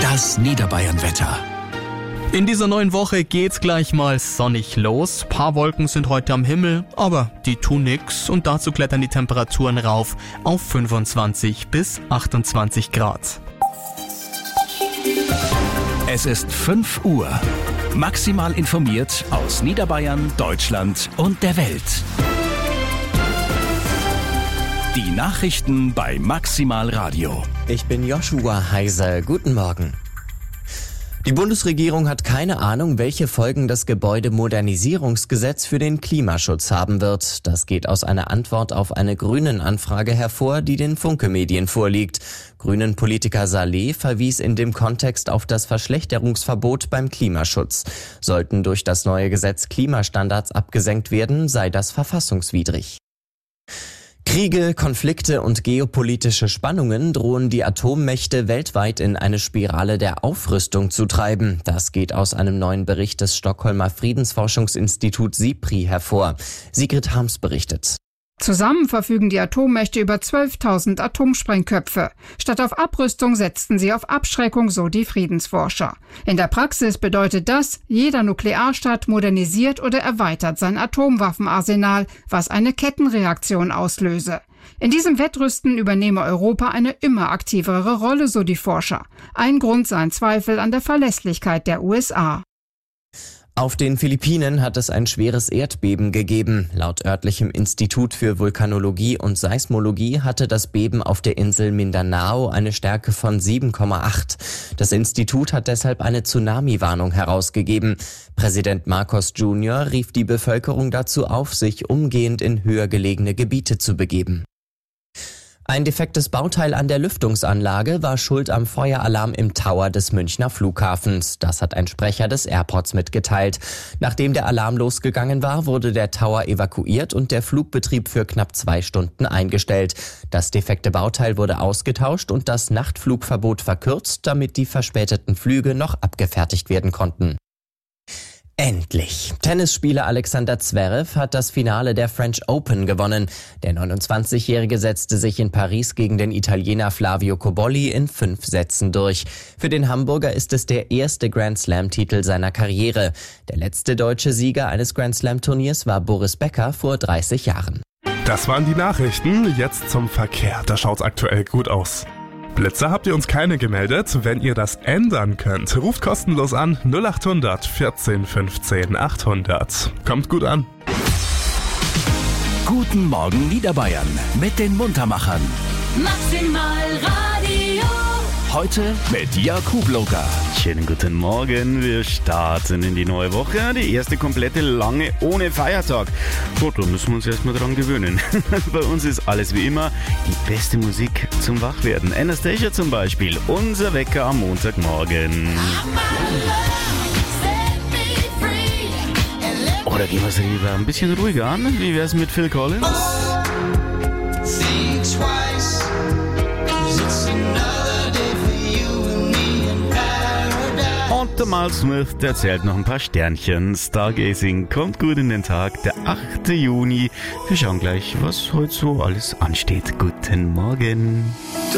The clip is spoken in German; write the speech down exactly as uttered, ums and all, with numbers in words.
Das Niederbayern-Wetter. In dieser neuen Woche geht's gleich mal sonnig los. Paar Wolken sind heute am Himmel, aber die tun nix und dazu klettern die Temperaturen rauf auf fünfundzwanzig bis achtundzwanzig Grad. Es ist fünf Uhr. Maximal informiert aus Niederbayern, Deutschland und der Welt. Die Nachrichten bei Maximal Radio. Ich bin Joshua Heiser. Guten Morgen. Die Bundesregierung hat keine Ahnung, welche Folgen das Gebäudemodernisierungsgesetz für den Klimaschutz haben wird. Das geht aus einer Antwort auf eine Grünen-Anfrage hervor, die den Funke-Medien vorliegt. Grünen-Politiker Saleh verwies in dem Kontext auf das Verschlechterungsverbot beim Klimaschutz. Sollten durch das neue Gesetz Klimastandards abgesenkt werden, sei das verfassungswidrig. Kriege, Konflikte und geopolitische Spannungen drohen die Atommächte weltweit in eine Spirale der Aufrüstung zu treiben. Das geht aus einem neuen Bericht des Stockholmer Friedensforschungsinstituts SIPRI hervor. Sigrid Harms berichtet. Zusammen verfügen die Atommächte über zwölftausend Atomsprengköpfe. Statt auf Abrüstung setzten sie auf Abschreckung, so die Friedensforscher. In der Praxis bedeutet das, jeder Nuklearstaat modernisiert oder erweitert sein Atomwaffenarsenal, was eine Kettenreaktion auslöse. In diesem Wettrüsten übernehme Europa eine immer aktivere Rolle, so die Forscher. Ein Grund seien Zweifel an der Verlässlichkeit der U S A. Auf den Philippinen hat es ein schweres Erdbeben gegeben. Laut örtlichem Institut für Vulkanologie und Seismologie hatte das Beben auf der Insel Mindanao eine Stärke von sieben Komma acht. Das Institut hat deshalb eine Tsunami-Warnung herausgegeben. Präsident Marcos Junior rief die Bevölkerung dazu auf, sich umgehend in höher gelegene Gebiete zu begeben. Ein defektes Bauteil an der Lüftungsanlage war schuld am Feueralarm im Tower des Münchner Flughafens. Das hat ein Sprecher des Airports mitgeteilt. Nachdem der Alarm losgegangen war, wurde der Tower evakuiert und der Flugbetrieb für knapp zwei Stunden eingestellt. Das defekte Bauteil wurde ausgetauscht und das Nachtflugverbot verkürzt, damit die verspäteten Flüge noch abgefertigt werden konnten. Endlich! Tennisspieler Alexander Zverev hat das Finale der French Open gewonnen. Der neunundzwanzigjährige setzte sich in Paris gegen den Italiener Flavio Cobolli in fünf Sätzen durch. Für den Hamburger ist es der erste Grand-Slam-Titel seiner Karriere. Der letzte deutsche Sieger eines Grand-Slam-Turniers war Boris Becker vor dreißig Jahren. Das waren die Nachrichten. Jetzt zum Verkehr. Da schaut's aktuell gut aus. Blitzer habt ihr uns keine gemeldet. Wenn ihr das ändern könnt, ruft kostenlos an null acht hundert vierzehn fünfzehn achthundert. Kommt gut an. Guten Morgen Niederbayern mit den Muntermachern. Maximal Radio. Heute mit Jakub Loga. Schönen guten Morgen, wir starten in die neue Woche. Die erste komplette lange ohne Feiertag. Gut, da müssen wir uns erstmal dran gewöhnen. Bei uns ist alles wie immer die beste Musik zum Wachwerden. Anastasia zum Beispiel, unser Wecker am Montagmorgen. Oder gehen wir es lieber ein bisschen ruhiger an? Wie wär's mit Phil Collins? Und der Miles Smith, der zählt noch ein paar Sternchen. Stargazing kommt gut in den Tag, der achte Juni. Wir schauen gleich, was heute so alles ansteht. Guten Morgen.